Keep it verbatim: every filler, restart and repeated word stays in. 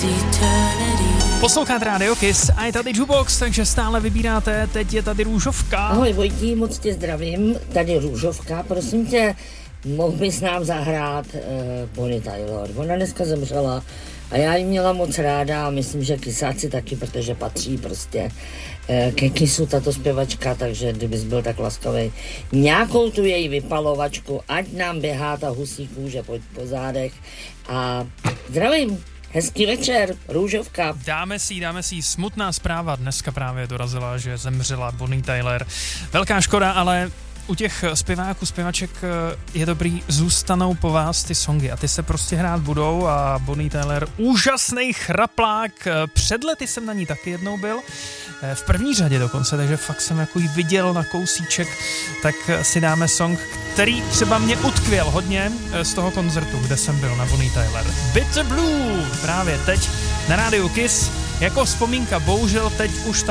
Posloucháte Rádio Kiss a je tady Jukebox, takže stále vybíráte, teď je tady Růžovka. Ahoj Vojtí, moc tě zdravím, tady Růžovka, prosím tě, mohl bys nám zahrát uh, Bonnie Tyler, ona dneska zemřela a já ji měla moc ráda a myslím, že Kisáci taky, protože patří prostě uh, ke Kissu tato zpěvačka, takže kdybys byl tak laskavý, nějakou tu její vypalovačku, ať nám běhá ta husí kůže po, po zádech a zdravím. Hezký večer, Růžovka. Dáme si, dáme si smutná zpráva. Dneska právě dorazila, že zemřela Bonnie Tyler. Velká škoda, ale u těch zpěváků, zpěvaček je dobrý, zůstanou po vás ty songy a ty se prostě hrát budou a Bonnie Tyler, úžasný chraplák. Před lety jsem na ní taky jednou byl, v první řadě dokonce, takže fakt jsem jako jí viděl na kousíček, tak si dáme song, který třeba mě utkvěl hodně z toho koncertu, kde jsem byl na Bonnie Tyler. Bitter Blue, právě teď na Rádiu Kiss, jako vzpomínka, bohužel teď už ta